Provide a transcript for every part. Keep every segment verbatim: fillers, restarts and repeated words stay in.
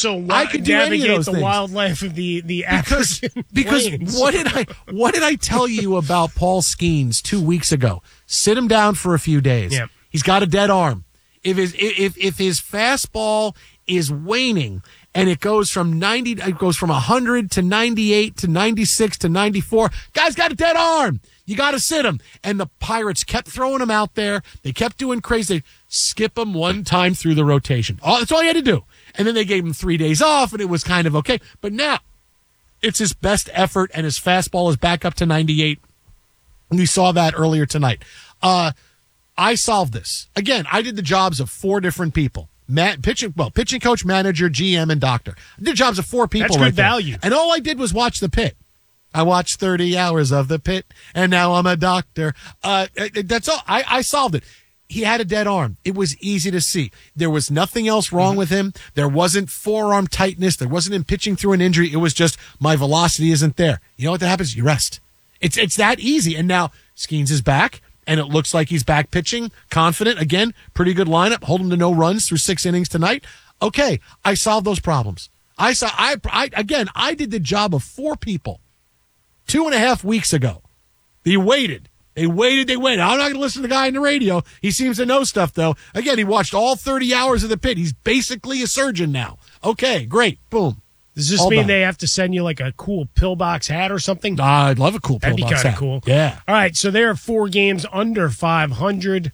also wa- I could do any of navigate those the things. wildlife of the the Because, African because plains. what did I what did I tell you about Paul Skeens two weeks ago? Sit him down for a few days. Yeah. He's got a dead arm. If his if if his fastball is waning and it goes from ninety, it goes from one hundred to ninety-eight to ninety-six to ninety-four, guy's got a dead arm. You got to sit him. And the Pirates kept throwing him out there. They kept doing crazy. They skip him one time through the rotation. All, that's all you had to do. And then they gave him three days off, and it was kind of okay. But now it's his best effort, and his fastball is back up to ninety-eight. And we saw that earlier tonight. Uh, I solved this. Again, I did the jobs of four different people. Matt, pitching, well, pitching coach, manager, G M, and doctor. I did jobs of four people. That's right good there. value. And all I did was watch the pit. I watched thirty hours of the pit, and now I'm a doctor. Uh, that's all. I, I solved it. He had a dead arm. It was easy to see. There was nothing else wrong mm-hmm. with him. There wasn't forearm tightness. There wasn't him pitching through an injury. It was just my velocity isn't there. You know what that happens? You rest. It's it's that easy. And now Skeens is back, and it looks like he's back pitching, confident. Again, pretty good lineup. Hold him to no runs through six innings tonight. Okay, I solved those problems. I saw. I, I again, I did the job of four people two and a half weeks ago. They waited. They waited, they waited. I'm not going to listen to the guy on the radio. He seems to know stuff, though. Again, he watched all thirty hours of the pit. He's basically a surgeon now. Okay, great. Boom. Does this all mean done. they have to send you like a cool pillbox hat or something? Uh, I'd love a cool That'd pillbox be kind hat. of cool. Yeah. All right, so there are four games under five hundred.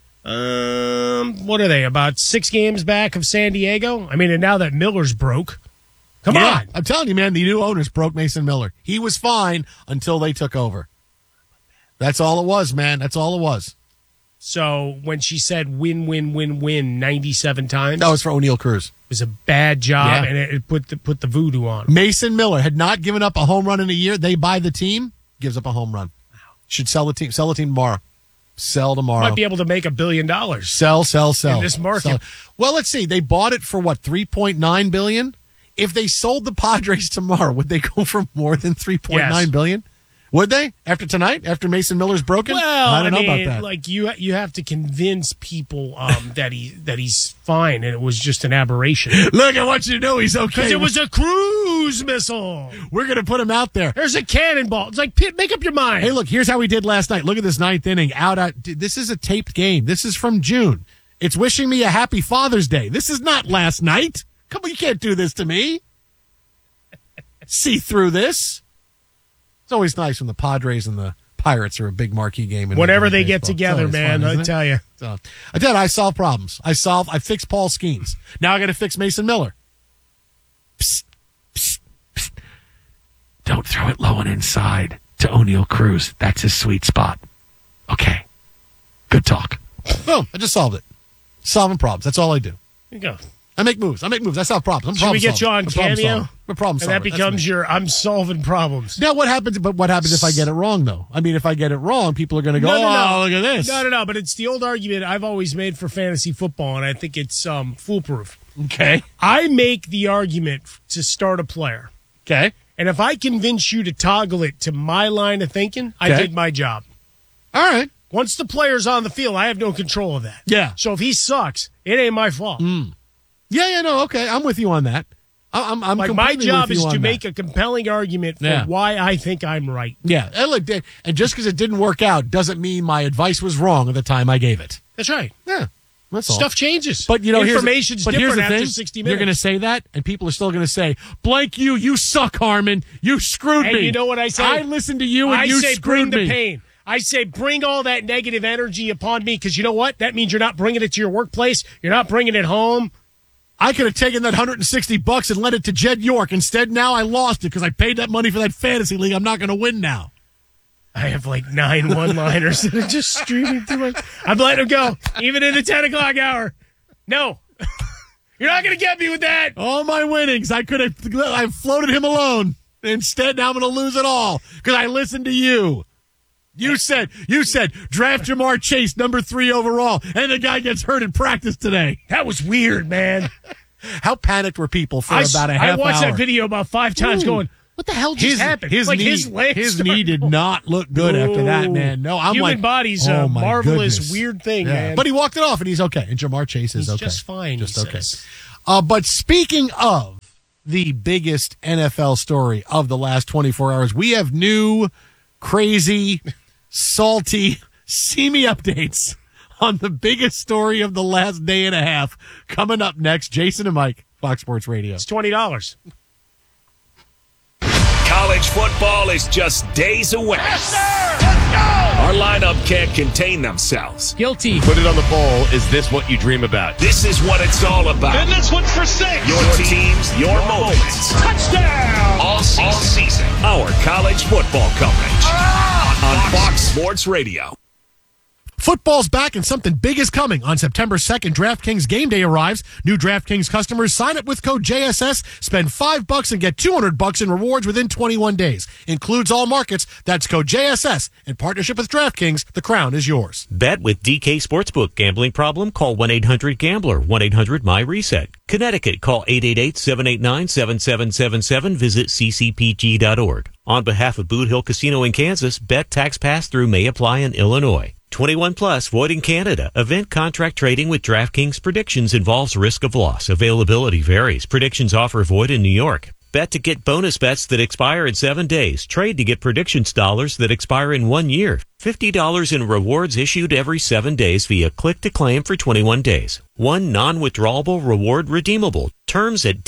Um, what are they, about six games back of San Diego? I mean, and now that Miller's broke. Come yeah, on. I'm telling you, man, the new owners broke Mason Miller. He was fine until they took over. That's all it was, man. That's all it was. So when she said win, win, win, win ninety-seven times, That was for O'Neal Cruz. it was a bad job, Yeah. and it, it put the put the voodoo on him. Mason Miller had not given up a home run in a year. They buy the team, gives up a home run. Should sell the team. Sell the team tomorrow. Sell tomorrow. Might be able to make a billion dollars. Sell, sell, sell. In this market. Sell. Well, let's see. They bought it for what, three point nine billion dollars? If they sold the Padres tomorrow, would they go for more than three point nine Yes. billion dollars? Would they? After tonight? After Mason Miller's broken? Well, I don't know mean, about that. like you, you have to convince people um, that he that he's fine, and it was just an aberration. Look, I want you to know he's okay. Because it was a cruise missile. We're going to put him out there. There's a cannonball. It's like, Pitt, make up your mind. Hey, look, here's how we did last night. Look at this ninth inning. Out, out. This is a taped game. This is from June. It's wishing me a happy Father's Day. This is not last night. Come on, you can't do this to me. See through this. It's always nice when the Padres and the Pirates are a big marquee game. In Whenever Major they League get Baseball. together, It's always man, fun, I isn't it? tell you. So, I did. I solved problems. I solved. I fixed Paul Skeens. Now I got to fix Mason Miller. Psst, psst, psst. Don't throw it low and inside to O'Neal Cruz. That's his sweet spot. Okay. Good talk. Boom. I just solved it. Solving problems. That's all I do. There you go. I make moves. I make moves. I solve problems. I'm a Should problem we get you solver. on I'm a problem Cameo? solver. I'm a problem And solver. that That's becomes me. your I'm solving problems. Now what happens? But what happens if I get it wrong, though? I mean, if I get it wrong, people are going to go, No, no, no. "Oh, look at this." No, no, no. But it's the old argument I've always made for fantasy football, and I think it's um, foolproof. Okay. I make the argument to start a player. Okay. And if I convince you to toggle it to my line of thinking, I Okay. did my job. All right. Once the player's on the field, I have no control of that. Yeah. So if he sucks, it ain't my fault. Yeah, yeah, no, okay. I'm with you on that. I- I'm, I'm Like my completely job with is you to on make that. a compelling argument for Yeah. why I think I'm right. Yeah. And look, and just because it didn't work out doesn't mean my advice was wrong at the time I gave it. That's right. Yeah. That's all. Stuff changes. But you know, here's- information's but different here's the after thing. sixty You're minutes. going to say that, and people are still going to say, "Blank you, you suck, Harmon. You screwed And me." you know what I say? I listened to you, and I you say screwed bring me. the pain. I say bring all that negative energy upon me because you know what? That means you're not bringing it to your workplace. You're not bringing it home. I could have taken that one hundred sixty bucks and lent it to Jed York. Instead, now I lost it because I paid that money for that fantasy league. I'm not going to win now. I have like nine one-liners that are just streaming through my... I'm letting them go, even in the ten o'clock hour. No. You're not going to get me with that. All my winnings, I could have I floated him alone. Instead, now I'm going to lose it all because I listened to you. You said, you said, draft Jamar Chase, number three overall, and the guy gets hurt in practice today. That was weird, man. How panicked were people for I, about a I half watched hour? that video about five times Ooh. going, what the hell just His, happened? his like knee, his legs his started- knee did not look good after that, man. No, I'm Human like, body's oh a my marvelous, goodness. weird thing, Yeah. man. But he walked it off, and he's okay. And Jamar Chase is He's okay. just fine, Just he okay. says. Uh, but speaking of the biggest N F L story of the last twenty-four hours. We have new, crazy, salty, seamy updates on the biggest story of the last day and a half. Coming up next, Jason and Mike, Fox Sports Radio. It's twenty dollars. College football is just days away. Yes, sir! Let's go! Our lineup can't contain themselves. Guilty. Put it on the bowl. Is this what you dream about? This is what it's all about. And this one's for six. Your teams, your moments. Touchdown! All season. All season. Our college football coverage Ah! on Fox Sports Radio. Football's back and something big is coming. On September second, DraftKings Game Day arrives. New DraftKings customers sign up with code J S S, spend five bucks and get two hundred bucks in rewards within twenty-one days. Includes all markets. That's code J S S. In partnership with DraftKings, the crown is yours. Bet with D K Sportsbook. Gambling problem? Call one eight hundred gambler, one eight hundred my reset. Connecticut, call eight eight eight, seven eight nine, seven seven seven seven. Visit c c p g dot org. On behalf of Boot Hill Casino in Kansas, bet tax pass-through may apply in Illinois. twenty-one plus, void in Canada. Event contract trading with DraftKings Predictions involves risk of loss. Availability varies. Predictions offer void in New York. Bet to get bonus bets that expire in seven days. Trade to get predictions dollars that expire in one year. fifty dollars in rewards issued every seven days via click to claim for twenty-one days. One non-withdrawable reward redeemable. Terms at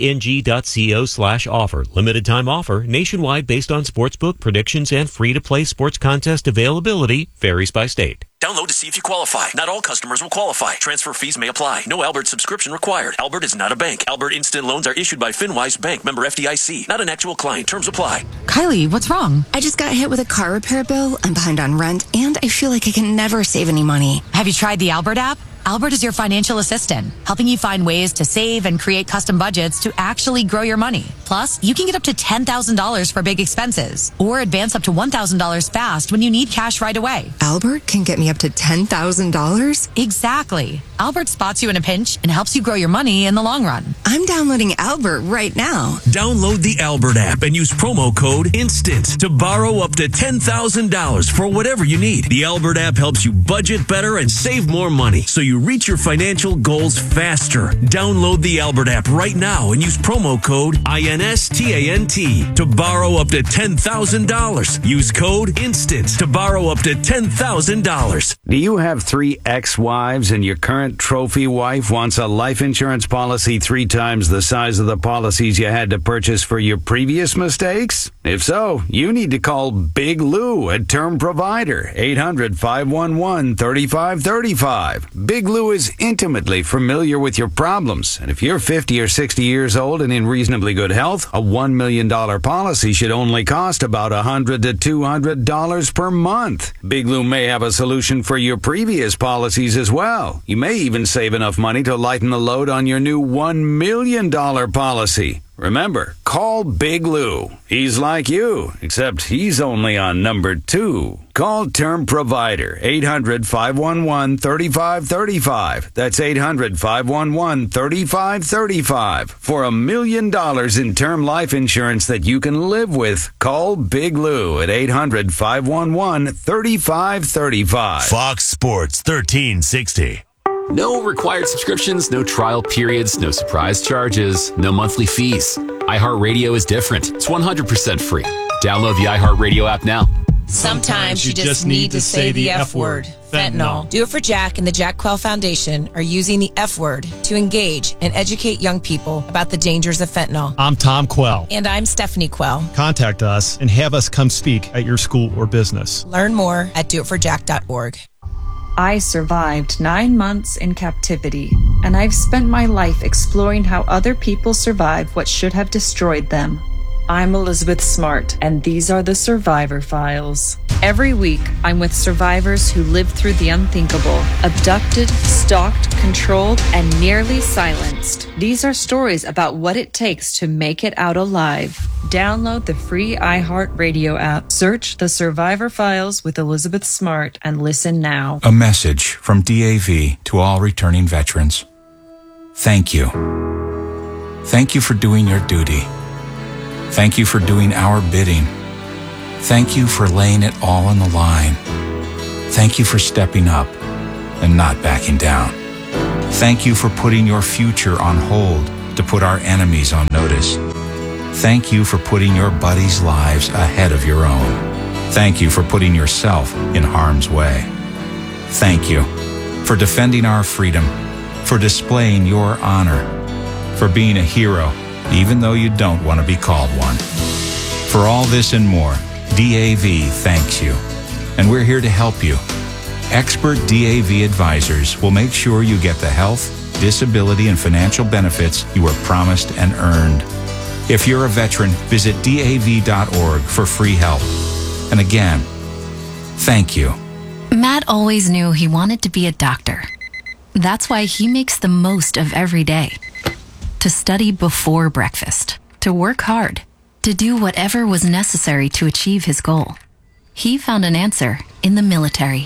dkng.co slash offer. Limited time offer. Nationwide based on sportsbook predictions and free-to-play sports contest availability. Varies by state. Download to see if you qualify. Not all customers will qualify. Transfer fees may apply. No Albert subscription required. Albert is not a bank. Albert Instant Loans are issued by FinWise Bank, member F D I C. Not an actual client. Terms apply. Kylie, what's wrong? I just got hit with a car repair bill. I'm behind on rent, and I feel like I can never save any money. Have you tried the Albert app? Albert is your financial assistant, helping you find ways to save and create custom budgets to actually grow your money. Plus, you can get up to ten thousand dollars for big expenses or advance up to one thousand dollars fast when you need cash right away. Albert can get me up to ten thousand dollars? Exactly. Albert spots you in a pinch and helps you grow your money in the long run. I'm downloading Albert right now. Download the Albert app and use promo code INSTANT to borrow up to ten thousand dollars for whatever you need. The Albert app helps you budget better and save more money so you reach your financial goals faster. Download the Albert app right now and use promo code INSTANT to borrow up to ten thousand dollars. Use code INSTANT to borrow up to ten thousand dollars. Do you have three ex-wives and your current trophy wife wants a life insurance policy three times the size of the policies you had to purchase for your previous mistakes? If so, you need to call Big Lou at Term Provider, eight hundred, five one one, three five three five. Big Lou is intimately familiar with your problems, and if you're fifty or sixty years old and in reasonably good health, a one million dollars policy should only cost about one hundred to two hundred dollars per month. Big Lou may have a solution for your previous policies as well. You may even save enough money to lighten the load on your new one million dollars policy. Remember, call Big Lou. He's like you, except he's only on number two. Call Term Provider, eight hundred, five one one, three five three five. That's eight hundred, five one one, three five three five. For a million dollars in term life insurance that you can live with, call Big Lou at eight hundred, five one one, three five three five. Fox Sports thirteen sixty. No required subscriptions, no trial periods, no surprise charges, no monthly fees. iHeartRadio is different. It's one hundred percent free. Download the iHeartRadio app now. Sometimes you just need to say the F word. Fentanyl. Do It For Jack and the Jack Quell Foundation are using the F word to engage and educate young people about the dangers of fentanyl. I'm Tom Quell. And I'm Stephanie Quell. Contact us and have us come speak at your school or business. Learn more at do it for jack dot org. I survived nine months in captivity, and I've spent my life exploring how other people survive what should have destroyed them. I'm Elizabeth Smart, and these are the Survivor Files. Every week, I'm with survivors who lived through the unthinkable, abducted, stalked, controlled, and nearly silenced. These are stories about what it takes to make it out alive. Download the free iHeartRadio app. Search The Survivor Files with Elizabeth Smart and listen now. A message from D A V to all returning veterans. Thank you. Thank you for doing your duty. Thank you for doing our bidding. Thank you for laying it all on the line. Thank you for stepping up and not backing down. Thank you for putting your future on hold to to put our enemies on notice. Thank you for putting your buddies' lives ahead of your own. Thank you for putting yourself in harm's way. Thank you for defending our freedom, for displaying your honor, for being a hero, even though you don't want to be called one. For all this and more, D A V thanks you, and we're here to help you. Expert D A V advisors will make sure you get the health, disability, and financial benefits you were promised and earned. If you're a veteran, visit D A V dot org for free help. And again, thank you. Matt always knew he wanted to be a doctor. That's why he makes the most of every day. To study before breakfast, to work hard, to do whatever was necessary to achieve his goal. He found an answer in the military.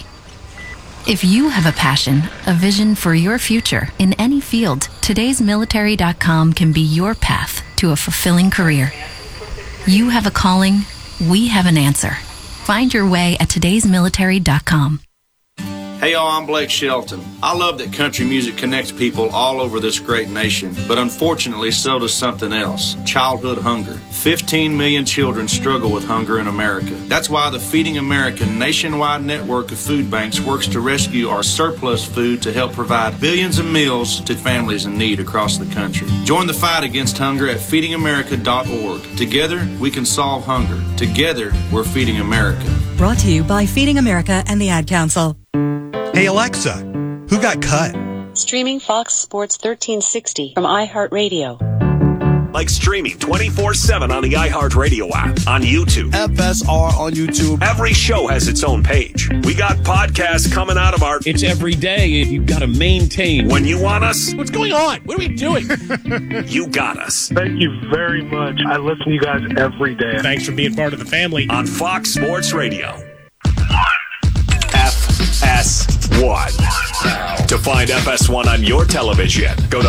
If you have a passion, a vision for your future in any field, todays military dot com can be your path to a fulfilling career. You have a calling, we have an answer. Find your way at todays military dot com. Hey y'all, I'm Blake Shelton. I love that country music connects people all over this great nation, but unfortunately so does something else, childhood hunger. fifteen million children struggle with hunger in America. That's why the Feeding America nationwide network of food banks works to rescue our surplus food to help provide billions of meals to families in need across the country. Join the fight against hunger at feeding america dot org. Together, we can solve hunger. Together, we're Feeding America. Brought to you by Feeding America and the Ad Council. Hey Alexa, who got cut? Streaming Fox Sports thirteen sixty from iHeartRadio. Like streaming twenty-four seven on the iHeartRadio app, on YouTube. F S R on YouTube. Every show has its own page. We got podcasts coming out of our... It's every day. You've got to maintain. When you want us... What's going on? What are we doing? You got us. Thank you very much. I listen to you guys every day. Thanks for being part of the family. On Fox Sports Radio. F S one. To find F S one on your television, go to